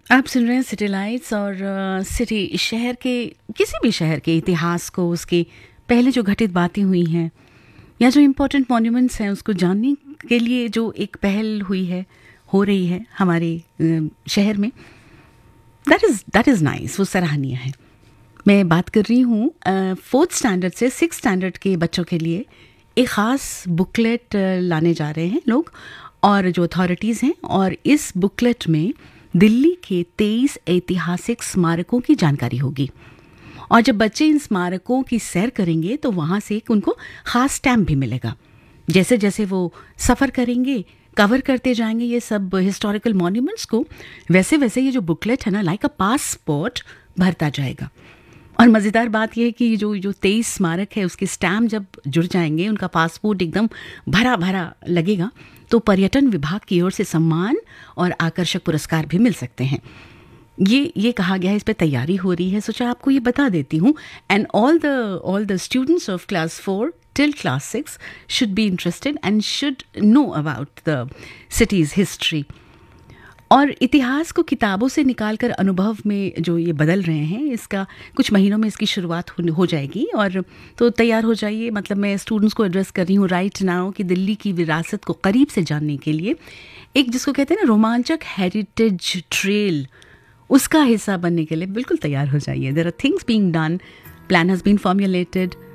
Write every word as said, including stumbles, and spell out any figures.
आप सुन रहे हैं सिटी लाइट्स और सिटी शहर के किसी भी शहर के इतिहास को, उसके पहले जो घटित बातें हुई हैं या जो इम्पोर्टेंट मॉन्यूमेंट्स हैं उसको जानने के लिए जो एक पहल हुई है, हो रही है हमारे अ, शहर में, that is that is nice, वो सराहनीय है। मैं बात कर रही हूँ फोर्थ स्टैंडर्ड से सिक्स स्टैंडर्ड के बच्चों के लिए एक ख़ास बुकलेट लाने जा रहे हैं लोग और जो अथॉरिटीज़ हैं, और इस बुकलेट में दिल्ली के तेईस ऐतिहासिक स्मारकों की जानकारी होगी। और जब बच्चे इन स्मारकों की सैर करेंगे तो वहाँ से एक उनको ख़ास स्टैम्प भी मिलेगा। जैसे जैसे वो सफ़र करेंगे, कवर करते जाएंगे ये सब हिस्टोरिकल मॉन्यूमेंट्स को, वैसे वैसे ये जो बुकलेट है ना, लाइक अ पासपोर्ट भरता जाएगा। और मज़ेदार बात यह है कि जो जो तेईस स्मारक है उसके स्टैम्प जब जुड़ जाएंगे, उनका पासपोर्ट एकदम भरा भरा लगेगा, तो पर्यटन विभाग की ओर से सम्मान और आकर्षक पुरस्कार भी मिल सकते हैं। ये ये कहा गया है, इस पे तैयारी हो रही है, सोचा आपको ये बता देती हूँ। And all the all the students of class four till class six should be interested and should know about the cities history. और इतिहास को किताबों से निकालकर अनुभव में जो ये बदल रहे हैं, इसका कुछ महीनों में इसकी शुरुआत हो, हो जाएगी। और तो तैयार हो जाइए। मतलब मैं स्टूडेंट्स को एड्रेस कर रही हूँ राइट नाउ कि दिल्ली की विरासत को करीब से जानने के लिए एक, जिसको कहते हैं ना, रोमांचक हेरिटेज ट्रेल, उसका हिस्सा बनने के लिए बिल्कुल तैयार हो जाइए। There are things being done, plan has been formulated,